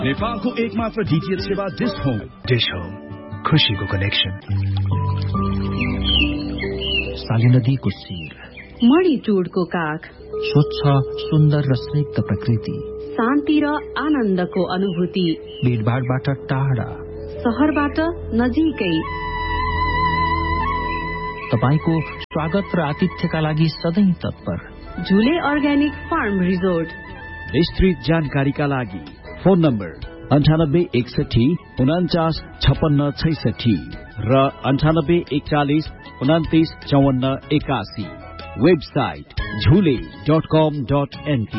नेपालको एकमात्र डीटीएच सेवा डिश होम। डिश होम, खुशीको कनेक्सन। साली नदीको शिर, मणिटुडको काख, स्वच्छ सुन्दर र स्निग्ध प्रकृति, शान्ति र आनन्दको अनुभूति, भीडभाडबाट टाढा, शहरबाट नजिकै। तपाईको स्वागत र आतिथ्यका लागि सधैँ तत्पर। झुले अर्ग्यानिक फार्म रिजोर्ट। विस्तृत जानकारीका लागि फोन नम्बर 9861495666 र 9841299481। वेबसाइट झुले.com.np।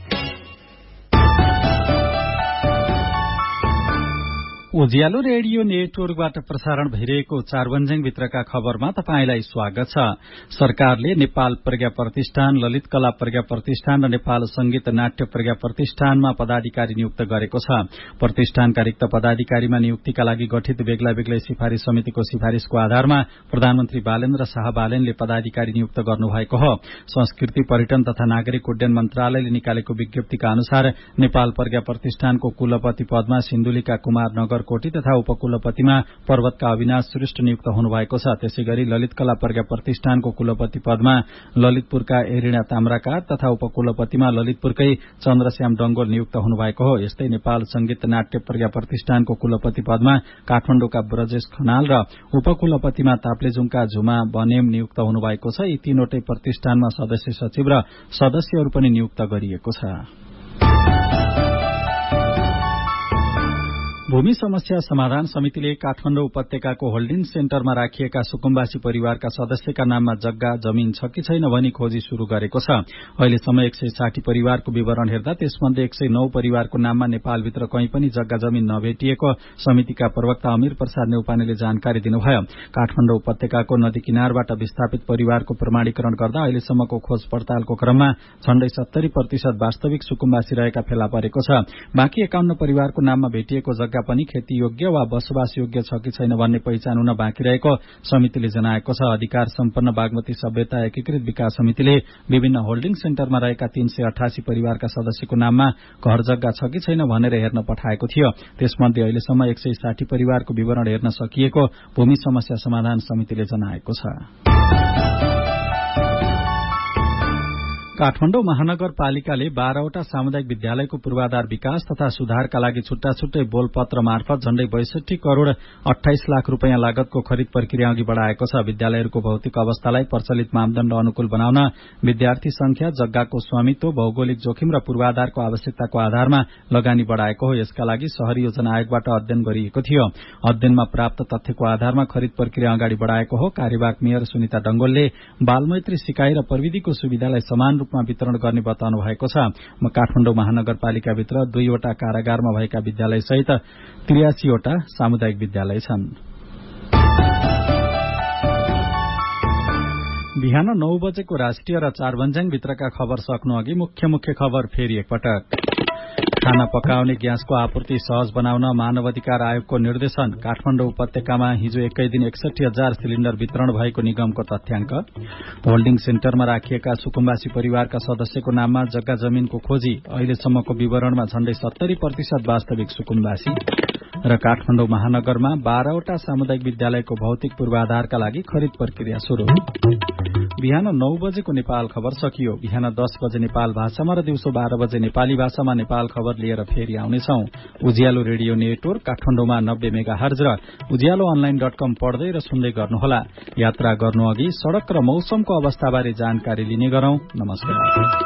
उज्यालो रेडियो नेटवर्कबाट प्रसारण भइरहेको चारवन्ज्याङ भित्रका खबरमा तपाईंलाई स्वागत छ। सरकारले नेपाल प्रज्ञा प्रतिष्ठान, ललित कला प्रज्ञा प्रतिष्ठान र नेपाल संगीत नाट्य प्रज्ञा प्रतिष्ठानमा पदाधिकारी नियुक्त गरेको छ। प्रतिष्ठानका रिक्त पदाधिकारीमा नियुक्तिका लागि गठित बेग्ला बेग्लै सिफारिश समितिको सिफारिशको आधारमा प्रधानमन्त्री बालेन्द्र शाह बालेनले पदाधिकारी नियुक्त गर्नुभएको हो। संस्कृति, पर्यटन तथा नागरिक उड्डयन मन्त्रालयले निकालेको विज्ञप्तिका अनुसार नेपाल प्रज्ञा प्रतिष्ठानको कुलपति पदमा सिन्धुलीका कुमार नगर कोटी तथा उपकुलपतिमा पर्वतका अविनाश श्रेष्ठ नियुक्त हुनुभएको छ। त्यसैगरी ललित कला प्रज्ञा प्रतिष्ठानको कुलपति पदमा ललितपुरका एरिना ताम्राकार तथा उपकुलपतिमा ललितपुरकै चन्द्रश्याम डंगोल नियुक्त हुनुभएको हो। यस्तै नेपाल संगीत नाट्य प्रज्ञा प्रतिष्ठानको कुलपति पदमा काठमाडौँका ब्रजेश खनाल र उपकुलपतिमा ताप्लेजुङका झुमा बनेम नियुक्त हुनुभएको छ। यी तीनवटै प्रतिष्ठानमा सदस्य सचिव र सदस्यहरू पनि नियुक्त गरिएको छ। भूमि समस्या समाधान समितिले काठमाडौँ उपत्यकाको होल्डिङ सेन्टरमा राखिएका सुकुम्बासी परिवारका सदस्यका नाममा जग्गा जमीन छ कि छैन भनी खोजी शुरू गरेको छ। अहिलेसम्म 160 परिवारको विवरण हेर्दा त्यसमध्ये 109 परिवारको नाममा नेपालभित्र कहीँ पनि जग्गा जमीन नभेटिएको समितिका प्रवक्ता अमीर प्रसाद नेउपानेले जानकारी दिनुभयो। काठमाडौँ उपत्यकाको नदी किनारबाट विस्थापित परिवारको प्रमाणीकरण गर्दा अहिलेसम्मको खोज पड़तालको क्रममा झण्डै 70% वास्तविक सुकुम्बासी रहेका फेला परेको छ। बाँकी 51 परिवारको नाममा भेटिएको जग्गा पनि खेती योग्य वा बसोबास योग्य छ कि छैन भन्ने पहिचान हुन बाँकी रहेको समितिले जनाएको छ। अधिकार सम्पन्न बागमती सभ्यता एकीकृत विकास समितिले विभिन्न होल्डिङ सेन्टरमा रहेका 388 परिवारका सदस्यको नाममा घर जग्गा छ कि छैन भनेर हेर्न पठाएको थियो। त्यसमध्ये अहिलेसम्म 160 परिवारको विवरण हेर्न सकिएको भूमि समस्या समाधान समितिले जनाएको छ। काठमाडौँ महानगरपालिकाले 12वटा सामुदायिक विद्यालयको पूर्वाधार विकास तथा सुधारका लागि छुट्टा छुट्टै बोलपत्र मार्फत झण्डै 62 करोड़ 28 लाख रूपियाँ लागतको खरिद प्रक्रिया अघि बढ़ाएको छ। विद्यालयहरूको भौतिक अवस्थालाई प्रचलित मापदण्ड अनुकूल बनाउन विद्यार्थी संख्या, जग्गाको स्वामित्व, भौगोलिक जोखिम र पूर्वाधारको आवश्यकताको आधारमा लगानी बढ़ाएको हो। यसका लागि शहरी योजना आयोगबाट अध्ययन गरिएको थियो। अध्ययनमा प्राप्त तथ्यको आधारमा खरिद प्रक्रिया अगाडि बढ़ाएको हो। कार्यवाहक मेयर सुनिता डंगोलले बालमैत्री सिकाइ र प्रविधिको सुविधालाई समान रूपमा वितरण गर्ने बताउनु भएको छ। काठमाडौँ महानगरपालिकाभित्र 2वटा कारागारमा भएका विद्यालय सहित 83वटा सामुदायिक विद्यालय छन्। बिहान 9 बजेको राष्ट्रिय र चारवन्ज्याङ भित्रका खबर सक्नु अघि मुख्य खबर फेरि एकपटक। खाना पकाउने ग्यासको आपूर्ति सहज बनाउन मानव अधिकार आयोगको निर्देशन। काठमाडौँ उपत्यकामा हिजो एकै दिन 61,000 सिलिण्डर वितरण भएको निगमको तथ्याङ्क। होल्डिङ सेन्टरमा राखिएका सुकुम्बासी परिवारका सदस्यको नाममा जग्गा जमीनको खोजी। अहिलेसम्मको विवरणमा झण्डै 70% वास्तविक सुकुम्बासी। र काठमाडौँ महानगरमा 12वटा सामुदायिक विद्यालयको भौतिक पूर्वाधारका लागि खरिद प्रक्रिया शुरू। बिहान 9 बजेको नेपाल खबर सकियो। बिहान 10 बजे नेपाल भाषामा र दिउँसो 12 बजे नेपाली भाषामा नेपाल खबर लिएर फेरि आउनेछौं। उज्यालो रेडियो नेटवर्क काठमाडौँमा 90 मेगाहर्ज र उज्यालोअनलाइन.com पढ्दै र सुन्दै गर्नुहोला। यात्रा गर्नु अघि सड़क र मौसमको अवस्थाबारे जानकारी लिने गरौं। नमस्कार।